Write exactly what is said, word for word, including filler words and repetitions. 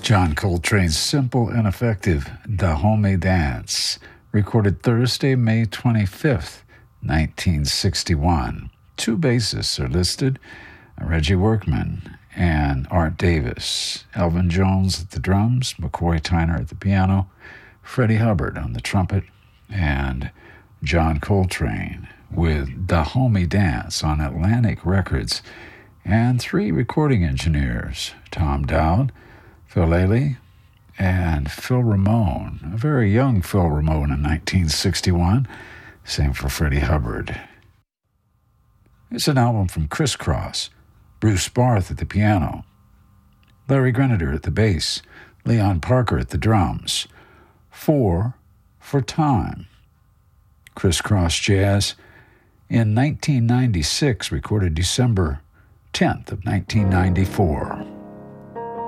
John Coltrane's simple and effective Dahomey Dance, recorded Thursday, May twenty-fifth, nineteen sixty-one. Two bassists are listed, Reggie Workman and Art Davis, Elvin Jones at the drums, McCoy Tyner at the piano, Freddie Hubbard on the trumpet, and John Coltrane with Dahomey Dance on Atlantic Records, and three recording engineers, Tom Dowd, Phil Ailey, and Phil Ramone, a very young Phil Ramone in nineteen sixty-one. Same for Freddie Hubbard. It's an album from Criss Cross, Bruce Barth at the piano, Larry Grenadier at the bass, Leon Parker at the drums. Four for Time. Criss Cross Jazz in nineteen ninety-six, recorded December tenth of nineteen ninety-four.